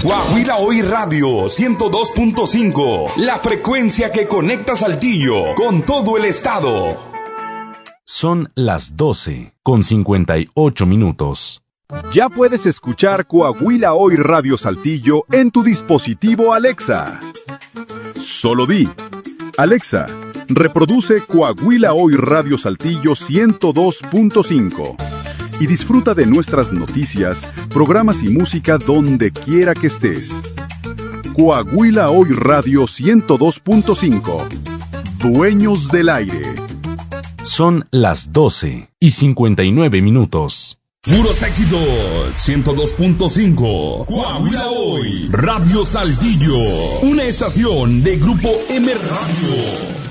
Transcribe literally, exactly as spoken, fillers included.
Coahuila Hoy Radio ciento dos punto cinco, la frecuencia que conecta Saltillo con todo el estado. Son las doce con cincuenta y ocho minutos. Ya puedes escuchar Coahuila Hoy Radio Saltillo en tu dispositivo Alexa. Solo di: Alexa, reproduce Coahuila Hoy Radio Saltillo ciento dos punto cinco y disfruta de nuestras noticias, programas y música donde quiera que estés. Coahuila Hoy Radio ciento dos punto cinco. Dueños del aire. Son las doce y cincuenta y nueve minutos. Puros éxitos, ciento dos punto cinco. Coahuila Hoy Radio Saltillo, una estación de Grupo M Radio.